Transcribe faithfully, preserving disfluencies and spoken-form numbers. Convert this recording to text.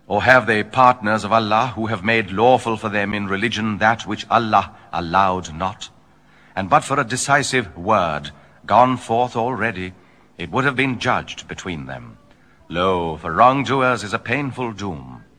Or have they partners of Allah who have made lawful for them in religion that which Allah allowed not? And but for a decisive word gone forth already, it would have been judged between them. Lo, for wrongdoers is a painful doom.